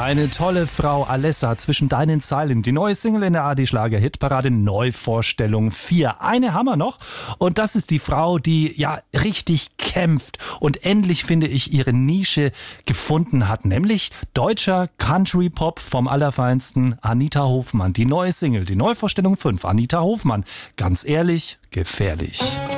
Eine tolle Frau, Alessa, zwischen deinen Zeilen. Die neue Single in der ARD-Schlager-Hitparade, Neuvorstellung 4. Eine haben wir noch und das ist die Frau, die ja richtig kämpft und endlich, finde ich, ihre Nische gefunden hat, nämlich deutscher Country-Pop vom Allerfeinsten, Anita Hofmann. Die neue Single, die Neuvorstellung 5, Anita Hofmann. Ganz ehrlich, gefährlich.